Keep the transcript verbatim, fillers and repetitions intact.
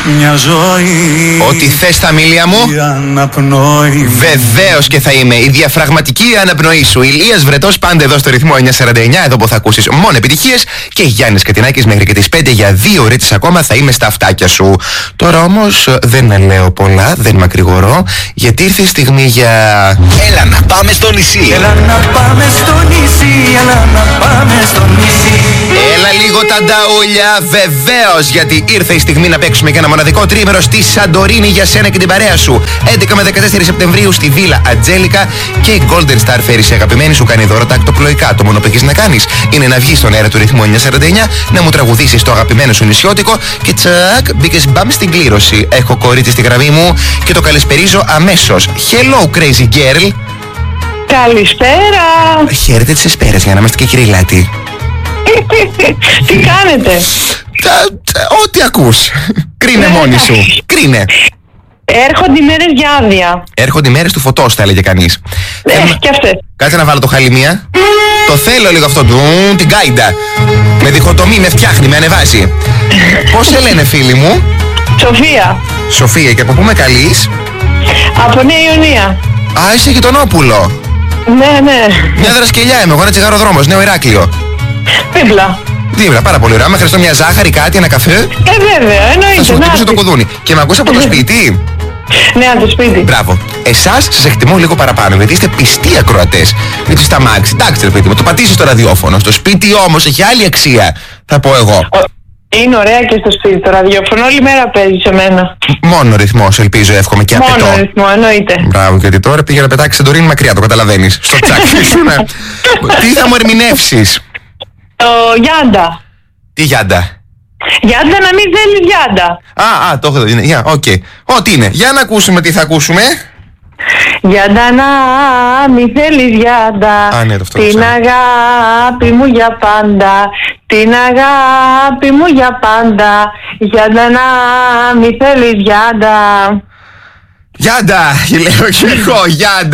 Μια ζωή. Ό,τι θες τα μίλια μου. Βεβαίως και θα είμαι η διαφραγματική αναπνοή σου. Ηλίας Βρετός, πάντα εδώ στο ρυθμό εννιακόσια σαράντα εννιά. Εδώ που θα ακούσεις μόνο επιτυχίες. Και Γιάννης Κατινάκης μέχρι και τις πέντε για δύο ώρες ακόμα θα είμαι στα αυτάκια σου. Τώρα όμως δεν λέω πολλά, δεν μακρηγορώ, γιατί ήρθε η στιγμή για... Έλα να πάμε στο νησί. Έλα να πάμε στο νησί. Έλα να πάμε στο νησί. Έλα λίγο τα νταούλια, βεβαίως, γιατί ήρθε η στιγμή να παίξουμε και ένα μοναδικό τρίμερο στη Σαντορίνη για σένα και την παρέα σου. έντεκα με δεκατέσσερα Σεπτεμβρίου στη Βίλα Ατζέλικα και η Golden Star Ferry σε αγαπημένη σου κάνει δώρο τακτοπλοϊκά. Το μόνο που έχεις να κάνεις είναι να βγεις στον αέρα του ρυθμού εννιακόσια σαράντα εννιά, να μου τραγουδήσεις το αγαπημένο σου νησιώτικο και τσακ, μπήκες μπαμ στην κλήρωση. Έχω κορίτσι στη γραμμή μου και το καλησπερίζω αμέσως. Hello crazy girl. Καλησπέρα. Χαίρετε τις εσπέρες για να είμαστε και κυριλάτι. Τι κάνετε? Ό,τι ακούς. Κρίνε μόνη σου. Κρίνε. Έρχονται οι μέρες για άδεια. Έρχονται οι μέρες του φωτός, θα έλεγε κανείς. Ναι, ε, και αυτές. Κάτσε να βάλω το χαλιμία. Το θέλω λίγο αυτό του, την κάιντα. Με διχοτομή, με φτιάχνει, με ανεβάζει. Πώς σε λένε φίλοι μου? Σοφία. Σοφία, και από πού με καλείς? Από Νέα Ιωνία. Α, είσαι γειτονόπουλο. Ναι, ναι. Μια δρασκελιά είμαι, εγώ ένα τσιγαροδρόμος, Νέο Ηράκλειο. Δίπλα. Δίπλα, πάρα πολύ ωραία. Με χρειαστώ μια ζάχαρη, κάτι, ένα καφέ. Ε, βέβαια, εννοείται. Θα σου χτυπήσω το κουδούνι. Και με ακούς από το σπίτι. Ναι, από το σπίτι. Μπράβο. Εσάς σας εκτιμώ λίγο παραπάνω, γιατί είστε πιστοί ακροατές. Γιατί στα μάξι, εντάξει ρε παιδί μου, το πατήσεις στο ραδιόφωνο. Στο σπίτι όμως έχει άλλη αξία, θα πω εγώ. Είναι ωραία και στο σπίτι το ραδιόφωνο, όλη μέρα παίζει σε μένα. Μόνο ρυθμός, ελπίζω, εύχομαι και απαιτώ. Μόνο ρυθμό, εννοείται. Μπράβο, γιατί τώρα πήγα να πετάξει Σαντορίνη μακριά, το καταλαβαίνεις. Στο τσάκι σου, ναι. Τι θα μου ερμηνεύσεις? Το Γιάντα. Τι Γιάντα? Γιάντα να μην θέλεις Γιάντα. Α, α, το έχω δει. Για, οκ. Ό,τι είναι. Για να ακούσουμε τι θα ακούσουμε. Γιάντα να μην θέλεις Γιάντα. Α, ναι, το αυτό την ξέρω. αγάπη μου για πάντα. Την αγάπη μου για πάντα. Γιάντα να μην θέλεις Γιάντα. Γιάντα, λέω και εγώ, Γιάντα.